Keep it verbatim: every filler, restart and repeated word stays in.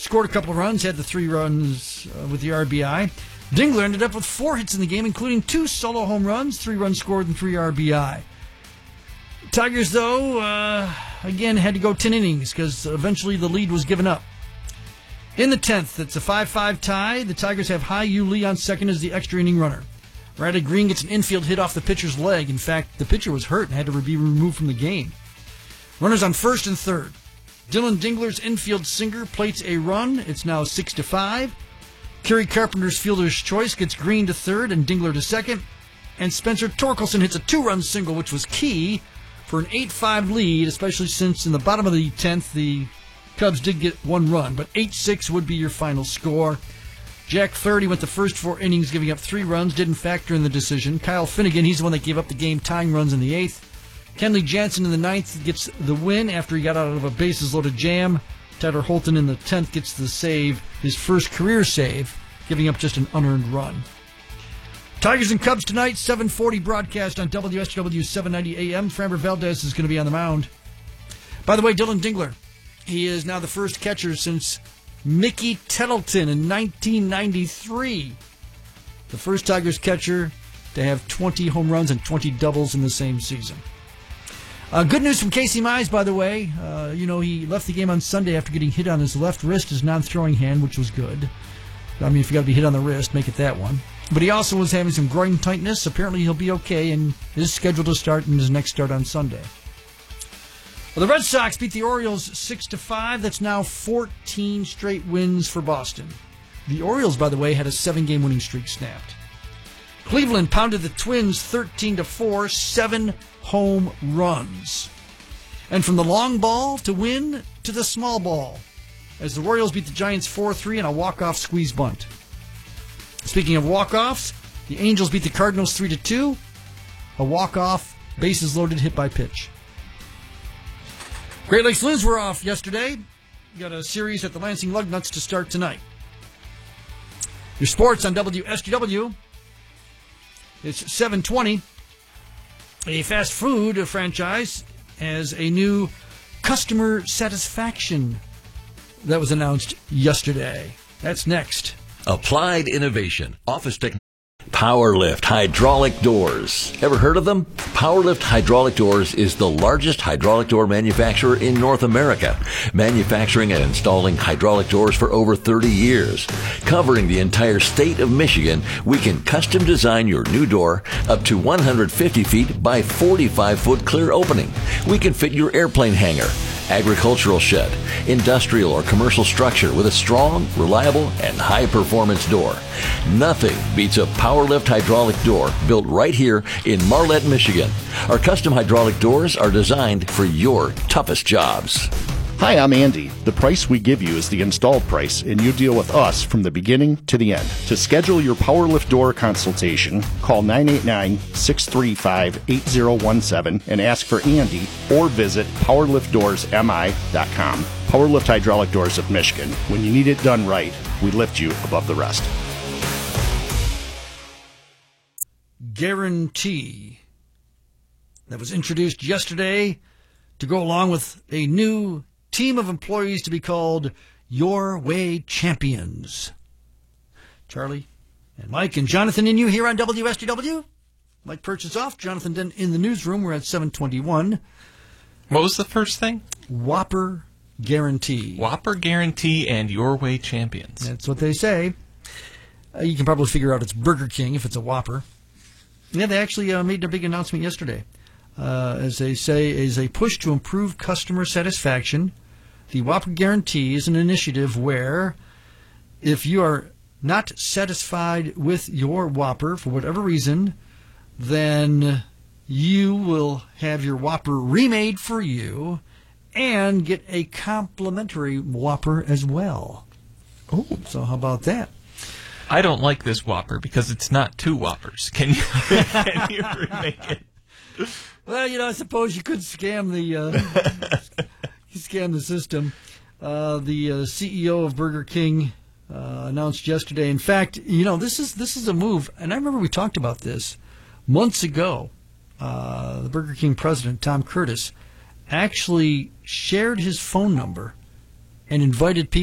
scored a couple of runs, had the three runs uh, with the R B I. Dingler ended up with four hits in the game, including two solo home runs, three runs scored, and three R B I. Tigers, though, uh, again, had to go ten innings because eventually the lead was given up. In the tenth, it's a five five tie. The Tigers have High-Yu Lee on second as the extra inning runner. Riley Green gets an infield hit off the pitcher's leg. In fact, the pitcher was hurt and had to be removed from the game. Runners on first and third. Dylan Dingler's infield sinker plates a run. It's now six to five. Kerry Carpenter's fielder's choice gets Green to third and Dingler to second. And Spencer Torkelson hits a two-run single, which was key for an eight five lead, especially since in the bottom of the tenth, the Cubs did get one run. But eight six would be your final score. Jack Flaherty went the first four innings, giving up three runs, didn't factor in the decision. Kyle Finnegan, he's the one that gave up the game-tying runs in the eighth. Kenley Jansen in the ninth gets the win after he got out of a bases-loaded jam. Tyler Holton in the tenth gets the save, his first career save, giving up just an unearned run. Tigers and Cubs tonight, seven forty broadcast on W S W seven ninety A M. Framber Valdez is going to be on the mound. By the way, Dylan Dingler, he is now the first catcher since Mickey Tettleton in nineteen ninety-three. The first Tigers catcher to have twenty home runs and twenty doubles in the same season. Uh, good news from Casey Mize, by the way. Uh, you know, he left the game on Sunday after getting hit on his left wrist, his non-throwing hand, which was good. I mean, if you got to be hit on the wrist, make it that one. But he also was having some groin tightness. Apparently he'll be okay and is scheduled to start in his next start on Sunday. Well, the Red Sox beat the Orioles six to five. That's now fourteen straight wins for Boston. The Orioles, by the way, had a seven-game winning streak snapped. Cleveland pounded the Twins thirteen to four, seven home runs. And from the long ball to win to the small ball, as the Royals beat the Giants four three in a walk-off squeeze bunt. Speaking of walk-offs, the Angels beat the Cardinals three to two, a walk-off, bases-loaded hit by pitch. Great Lakes Loons were off yesterday. We got a series at the Lansing Lugnuts to start tonight. Your sports on W S G W. It's seven twenty. A fast food franchise has a new customer satisfaction that was announced yesterday. That's next. Applied Innovation. Office Technology. PowerLift Hydraulic Doors. Ever heard of them? PowerLift Hydraulic Doors is the largest hydraulic door manufacturer in North America, manufacturing and installing hydraulic doors for over thirty years. Covering the entire state of Michigan, we can custom design your new door up to one hundred fifty feet by forty-five foot clear opening. We can fit your airplane hangar, agricultural shed, industrial or commercial structure with a strong, reliable, and high-performance door. Nothing beats a PowerLift hydraulic door built right here in Marlette, Michigan. Our custom hydraulic doors are designed for your toughest jobs. Hi, I'm Andy. The price we give you is the installed price, and you deal with us from the beginning to the end. To schedule your PowerLift door consultation, call nine eight nine, six three five, eight zero one seven and ask for Andy, or visit power lift doors m i dot com. PowerLift Hydraulic Doors of Michigan. When you need it done right, we lift you above the rest. Guarantee that was introduced yesterday to go along with a new team of employees to be called Your Way Champions. Charlie and Mike and Jonathan and you here on W S G W. Mike Perch is off. Jonathan Dent in the newsroom. We're at seven twenty-one. What was the first thing? Whopper Guarantee. Whopper Guarantee and Your Way Champions. That's what they say. Uh, you can probably figure out it's Burger King if it's a Whopper. Yeah, they actually uh, made a big announcement yesterday. Uh, as they say, is a push to improve customer satisfaction. The Whopper Guarantee is an initiative where if you are not satisfied with your Whopper for whatever reason, then you will have your Whopper remade for you and get a complimentary Whopper as well. Oh, so how about that? I don't like this Whopper because it's not two Whoppers. Can you, can you remake it? Well, you know, I suppose you could scam the uh, scam the system. Uh, the uh, C E O of Burger King uh, announced yesterday. In fact, you know, this is this is a move, and I remember we talked about this months ago. Uh, the Burger King president, Tom Curtis, actually shared his phone number and invited people